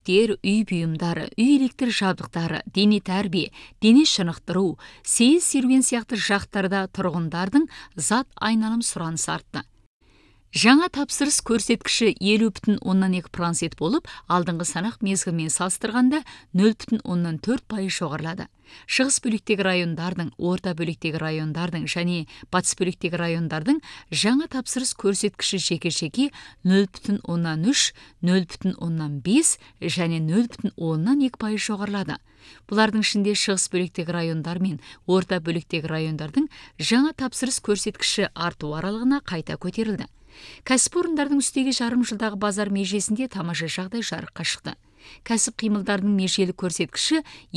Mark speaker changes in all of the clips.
Speaker 1: үй бұйымдары, үй электр жабдықтары, дене тәрбие, дене шынықтыру, сейіл серуен сияқты жақтарда тұрғындардың зат айналым сұранысы артты. Жаңа тапсырыс көрсеткіші 50,2% болып, алдыңғы санақ мезгілмен салыстырғанда 0,4% жоғарылады. Шығыс бөліктегі райондардың, орта бөліктегі райондардың және батыс бөліктегі райондардың жаңа тапсырыс көрсеткіші жеке-жеке 0,3, 0,5 және 0,2% жоғарылады. Бұлардың ішінде шығыс бөліктегі райондар мен орта бөліктегі райондардың жаңа тапсырыс көрсеткіші арту аралығына қайта көтерілді. Кәсіпорындардың үстегі жарым жылдағы базар межесінде тамаша жағдай жарыққа шықты. Кәсіп қимылдарының межелік көрсеткіші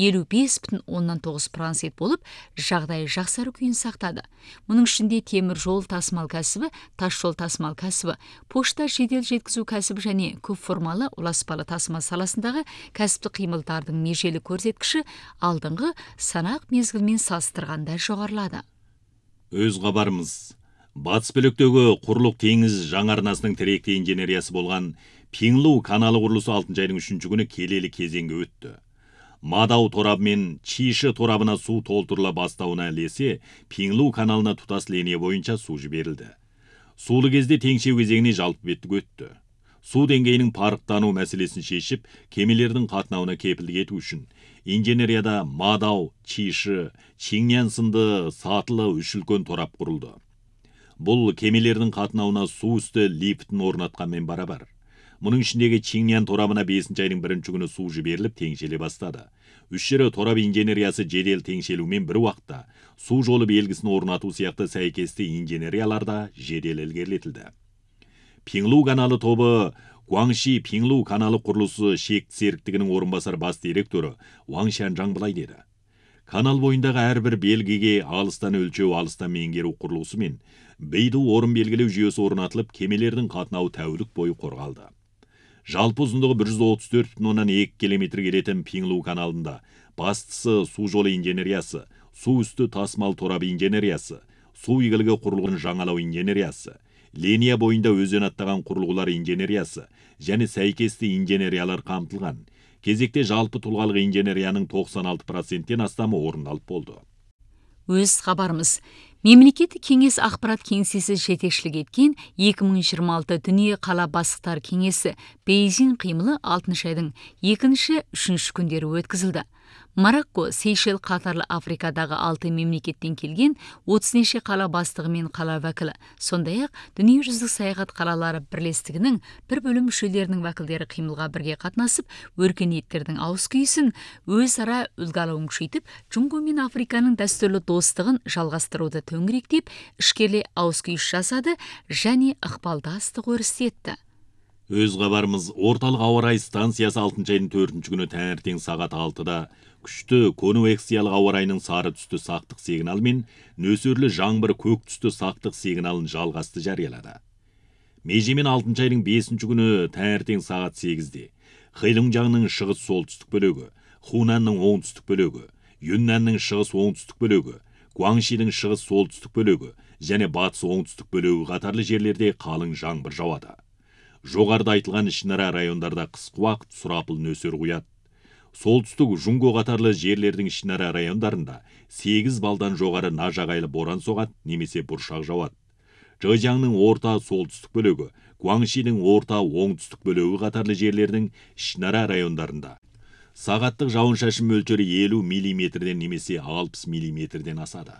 Speaker 1: 55,9% болып, жағдай жақсару күйін сақтады. Мұның ішінде темір жол тасымал кәсібі, тас жол тасымал кәсібі, пошта жедел жеткізу кәсібі және көп формалы ұласпалы тасымал саласындағы кәсіптік қимылдардың межелік көрсеткіші алдыңғы санақ мезгілмен салыстырғанда жоғарылады.
Speaker 2: Өз хабарымыз. Батыс бөліктегі құрлық теңіз жаңа арнасының тіректі инженериясы болған Пиңлу каналы құрылысы 6 айдың 3 күні келелі кезеңге өтті. Мадау торабы мен Чиші торабына су толтырыла бастауына ілесе, Пиңлу каналына тұтас линия бойынша су жіберілді. Сулы кезде теңшеу кезеңіне жалпы беттік өтті. Су деңгейінің парықтану мәселесін шешіп, кемелердің қатынауына кепілдік ету үшін инженерияда Мадау, Чиші, Чиннян сынды сатылы 3 үлкен торап құрылды. Бұл кемелердің қатынауына су үсті лифтін орнатқанмен барабар. Мұның ішіндегі Чиннян торабына 5 айдың 1 күні су жіберіліп теңшеле бастады. 3 жері торап инженериясы жедел теңшелумен бір уақытта су жолы белгісін орнату сияқты сәйкесті инженерияларда жедел ілгерілетілді. Пиңлу каналы тобы Гуаңши Пиңлу каналы құрылысы шекті серіктігінің орынбасар бас директоры Уаң Шанжаң былай деді. Канал бойындағы әрбір белгіге алыстан өлшеу, алыстан меңгеру құрылысы мен бейду орын белгілеу жүйесі орнатылып, кемелердің қатынауы тәулік бойы қорғалды. Жалпы ұзындығы 134,2 км келетін Пиңлу каналында бастысы су жолы инженериясы, су үсті тасымал торабы инженериясы, су игілігі құрылғын жаңалау инженериясы, линия бойында өзен аттаған құрылғылар инженериясы және сәйкесті инженериялар қамтылған. Кезекте жалпы тұлғалық инженерияның 96%-тен астамы орындалып болды.
Speaker 1: Өз хабарымыз. Мемлекеттік кеңес ақпарат кеңсесі жетекшілік еткен 2026 дүние қала бастықтар кеңесі Бейжің қимылы 6 айдың 2-3 күндері өткізілді. Марокко, Сейшел қатарлы Африкадағы 6 мемлекеттен келген 30 қала бастығы мен қала вәкілі, сондай-ақ дүниежүзілік саяхат қалалары бірлестігінің бір бөлім мүшелерінің вәкілдері қимылға бірге қатынасып, өркениеттердің ауыз-күйісін өзара үлгі алуын күшейтіп, Джунго мен Африканың дәстүрлі достығын жалғастыруды төңіректеп, ішкерле ауыз-күйіс жасады және ықпалдастық өрістетті.
Speaker 2: Өз хабарымыз. Орталық ауа райы станциясы 6 айдың 4 күні таңертең сағат 6-да күшті конвекциялық ауа райының сары түсті сақтық сигналы мен нөсерлі жаңбыр көк түсті сақтық сигналын жалғасты жариялады. Межемен 6 айдың 5 күні таңертең сағат 8-де Хэйлунжаңның шығыс солтүстік бөлігі, Хунанның оңтүстік бөлігі, Юннанның шығыс оңтүстік бөлігі, Гуаңшидің шығыс солтүстік бөлігі және батыс оңтүстік бөлігі қатарлы жерлерде қалың жаңбыр жауады. Жоғарыда айтылған ішінара райондарда қысқы уақыт сұрапыл нөсер құяды. Солтүстік Джунго қатарлы жерлердің ішінара райондарында 8 балдан жоғары нажағайлы боран соғады немесе бұршақ жауады. Зhejiangның орта солтүстік бөлігі, Гуаңшидің орта оңтүстік бөлігі қатарлы жерлердің ішінара райондарында сағаттық жауын-шашын мөлшері 50 мм-ден немесе 60 мм-ден асады.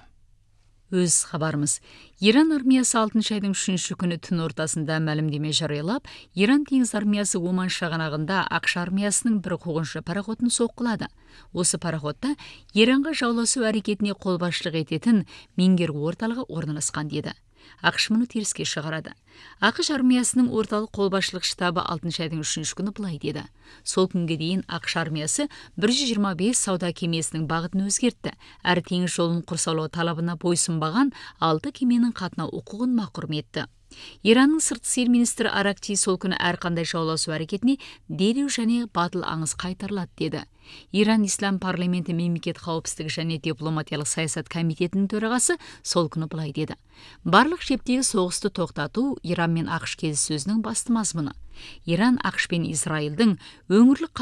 Speaker 1: Өз хабарымыз. Иран армиясы 6 айдың 3 күні түн ортасында мәлімдеме жариялап, Иран теңіз армиясы Оман шығанағында ақш армиясының бір қуғыншы пароходын соққылады. Осы пароходта Иранға жауласу әрекетіне қолбасшылық ететін меңгеру орталығы орналасқан деді. ақш мұны теріске шығарады. ақш армиясының орталық қолбасшылық штабы 6 айдың 3 күні былай деді. Сол күнге дейін ақш армиясы 125 сауда кемесінің бағытын өзгертті. Әрі теңіз жолын құрсаулау талабына бойсұнбаған 6 кеменің қатынау құқығын мақұрым етті. Иранның сыртқы істер министрі Аракчи сол күні әрқандай жауласу әрекетіне дереу және батыл аңыз қайтарылады деді. Иран Ислам парламенті мемлекет қауіпсіздігі және дипломатиялық саясат комитетінің төрағасы сол күні былай деді. Барлық шептегі соғысты тоқтату Иран мен ақш келіссөзінің басты мазмұны. Иран ақш пен Израильдің өңірлік